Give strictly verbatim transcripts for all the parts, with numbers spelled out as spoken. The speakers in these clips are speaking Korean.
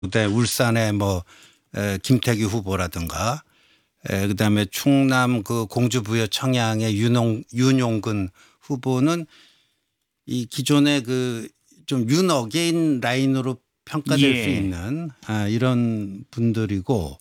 네, 울산의 뭐 에, 김태규 후보라든가 에, 그다음에 충남 그 공주부여 청양의 윤용, 윤용근 후보는 이 기존의 그 좀 윤어게인 라인으로 평가될 예. 수 있는 아, 이런 분들이고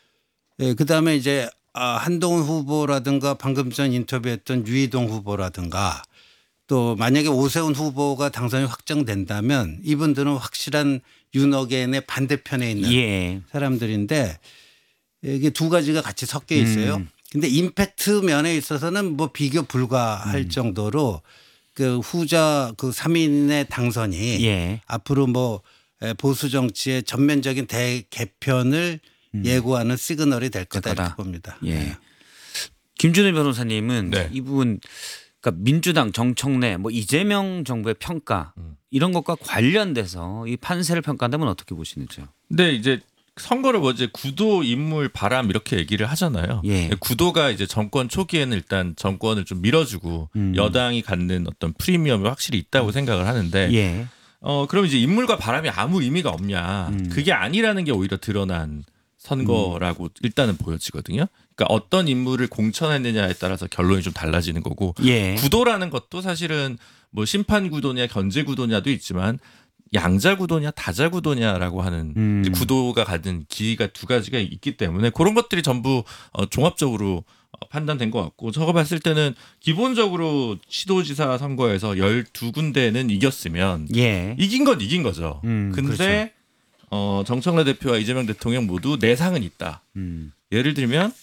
예, 그다음에 이제 아, 한동훈 후보라든가 방금 전 인터뷰했던 유이동 후보라든가 또 만약에 오세훈 후보가 당선이 확정된다면 이분들은 확실한 윤어게인의 반대편에 있는 예. 사람들인데 이게 두 가지가 같이 섞여 있어요. 음. 근데 임팩트 면에 있어서는 뭐 비교 불가할 음. 정도로 그 후자 그 삼 인의 당선이 예. 앞으로 뭐 보수 정치의 전면적인 대개편을 음. 예고하는 시그널이 될 거다, 거다. 이렇게 봅니다. 예. 네. 김준일 변호사님은 네. 이 부분 그러니까 민주당 정청래 뭐 이재명 정부의 평가 음. 이런 것과 관련돼서 이 판세를 평가한다면 어떻게 보시는지요? 근데 이제 선거를 뭐 이제 구도, 인물, 바람 이렇게 얘기를 하잖아요. 예. 구도가 이제 정권 초기에는 일단 정권을 좀 밀어주고 음. 여당이 갖는 어떤 프리미엄이 확실히 있다고 생각을 하는데 예. 어 그럼 이제 인물과 바람이 아무 의미가 없냐? 음. 그게 아니라는 게 오히려 드러난 선거라고 일단은 보여지거든요. 그러니까 어떤 인물을 공천했느냐에 따라서 결론이 좀 달라지는 거고 예. 구도라는 것도 사실은 뭐 심판 구도냐 견제 구도냐도 있지만 양자 구도냐 다자 구도냐라고 하는 음. 구도가 가진 기가 두 가지가 있기 때문에 그런 것들이 전부 어, 종합적으로 어, 판단된 것 같고 저거 봤을 때는 기본적으로 시도지사 선거에서 열두 군데는 이겼으면 예. 이긴 건 이긴 거죠. 음, 근데 그렇죠. 어, 정청래 대표와 이재명 대통령 모두 내상은 있다. 음. 예를 들면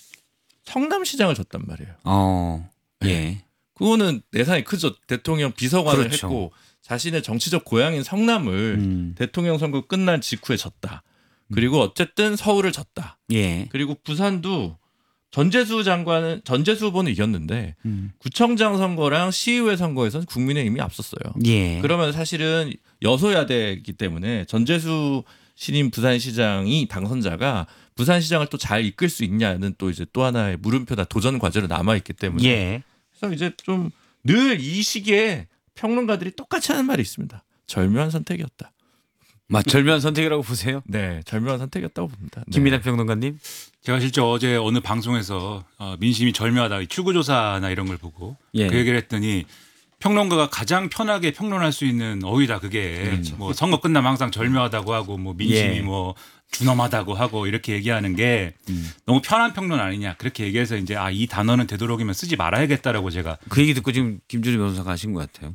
성남시장을 줬단 말이에요. 어. 예. 그거는 내상이 크죠. 대통령 비서관을 그렇죠. 했고 자신의 정치적 고향인 성남을 음. 대통령 선거 끝난 직후에 졌다. 그리고 어쨌든 서울을 졌다. 예. 그리고 부산도 전재수 장관은 전재수 후보는 이겼는데 음. 구청장 선거랑 시의회 선거에서는 국민의힘이 앞섰어요. 예. 그러면 사실은 여소야대이기 때문에 전재수 신임 부산시장이 당선자가 부산시장을 또 잘 이끌 수 있냐는 또 이제 또 하나의 물음표나 도전 과제로 남아 있기 때문에 예. 그래서 이제 좀 늘 이 시기에 평론가들이 똑같이 하는 말이 있습니다. 절묘한 선택이었다. 맞 절묘한 선택이라고 보세요? 네, 절묘한 선택이었다고 봅니다. 네. 김민하 평론가님. 제가 실제 어제 어느 방송에서 어, 민심이 절묘하다 출구조사나 이런 걸 보고 예. 그 얘기를 했더니 평론가가 가장 편하게 평론할 수 있는 어휘다 그게 그렇죠. 뭐 선거 끝나면 항상 절묘하다고 하고 뭐 민심이 예. 뭐 준엄하다고 하고 이렇게 얘기하는 게 음. 너무 편한 평론 아니냐 그렇게 얘기해서 이제 아, 이 단어는 되도록이면 쓰지 말아야겠다라고 제가 그 얘기 듣고 지금 김준일 변호사가 하신 것 같아요.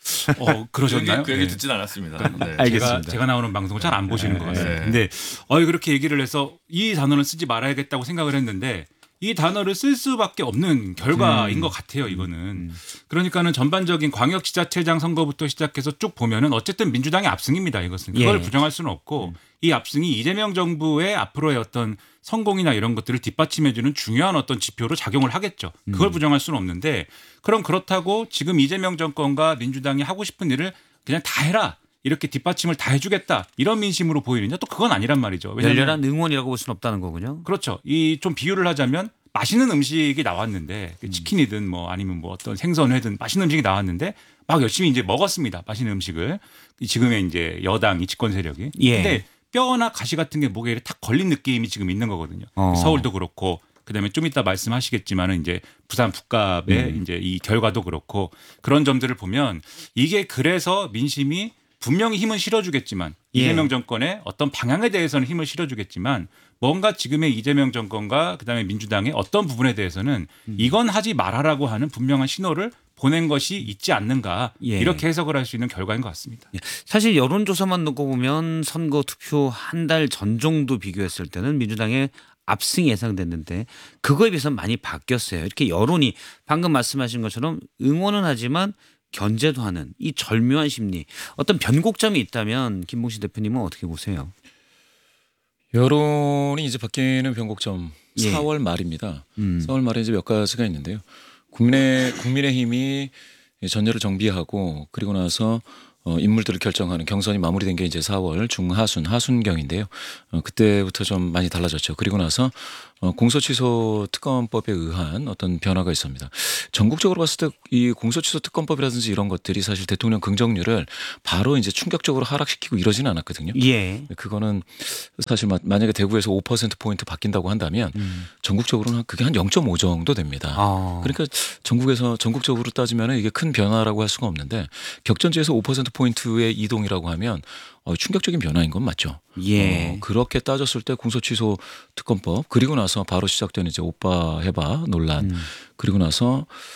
어 그러셨나요? 그 얘기 네. 듣진 않았습니다. 네. 알겠습니다. 제가, 제가 나오는 방송을 잘 안 보시는 것 같습니다. 네. 근데 어 그렇게 얘기를 해서 이 단어는 쓰지 말아야겠다고 생각을 했는데 이 단어를 쓸 수밖에 없는 결과인 음. 것 같아요. 이거는 그러니까는 전반적인 광역지자체장 선거부터 시작해서 쭉 보면은 어쨌든 민주당의 압승입니다. 이것은 그걸 예. 부정할 수는 없고 이 압승이 이재명 정부의 앞으로의 어떤 성공이나 이런 것들을 뒷받침해주는 중요한 어떤 지표로 작용을 하겠죠. 그걸 부정할 수는 없는데 그럼 그렇다고 지금 이재명 정권과 민주당이 하고 싶은 일을 그냥 다 해라. 이렇게 뒷받침을 다 해주겠다. 이런 민심으로 보이느냐 또 그건 아니란 말이죠. 왜냐하면 열렬한 응원이라고 볼 수는 없다는 거군요. 그렇죠. 이 좀 비유를 하자면 맛있는 음식이 나왔는데 치킨이든 뭐 아니면 뭐 어떤 생선회든 맛있는 음식이 나왔는데 막 열심히 이제 먹었습니다. 맛있는 음식을 이 지금의 이제 여당 이 집권 세력이. 예. 근데 뼈나 가시 같은 게 목에 탁 걸린 느낌이 지금 있는 거거든요. 어. 서울도 그렇고 그다음에 좀 이따 말씀하시겠지만은 이제 부산 북갑의 음. 이제 이 결과도 그렇고 그런 점들을 보면 이게 그래서 민심이 분명히 힘은 실어주겠지만 예. 이재명 정권의 어떤 방향에 대해서는 힘을 실어주겠지만 뭔가 지금의 이재명 정권과 그다음에 민주당의 어떤 부분에 대해서는 음. 이건 하지 말아라고 하는 분명한 신호를 보낸 것이 있지 않는가 예. 이렇게 해석을 할 수 있는 결과인 것 같습니다. 사실 여론조사만 놓고 보면 선거 투표 한 달 전 정도 비교했을 때는 민주당의 압승이 예상됐는데 그거에 비해서는 많이 바뀌었어요. 이렇게 여론이 방금 말씀하신 것처럼 응원은 하지만 견제도 하는 이 절묘한 심리 어떤 변곡점이 있다면 김봉신 대표님은 어떻게 보세요? 여론이 이제 바뀌는 변곡점 예. 사월 말입니다. 음. 사월 말에 이제 몇 가지가 있는데요. 국민의 국민의힘이 전열을 정비하고 그리고 나서 어, 인물들을 결정하는 경선이 마무리된 게 이제 사월 중하순 하순경인데요. 어, 그때부터 좀 많이 달라졌죠. 그리고 나서 어, 공소취소 특검법에 의한 어떤 변화가 있습니다. 전국적으로 봤을 때 이 공소취소 특검법이라든지 이런 것들이 사실 대통령 긍정률을 바로 이제 충격적으로 하락시키고 이러지는 않았거든요. 예. 그거는 사실 마- 만약에 대구에서 오 퍼센트 포인트 바뀐다고 한다면 음. 전국적으로는 그게 한 영 점 오 정도 됩니다. 아. 그러니까 전국에서 전국적으로 따지면 이게 큰 변화라고 할 수가 없는데 격전지에서 오 퍼센트 포인트의 이동이라고 하면 어, 충격적인 변화인 건 맞죠. 예. 어, 그렇게 따졌을 때 공소취소 특검법 그리고 나서 바로 시작된 이제 오빠 해봐 논란 음. 그리고 나서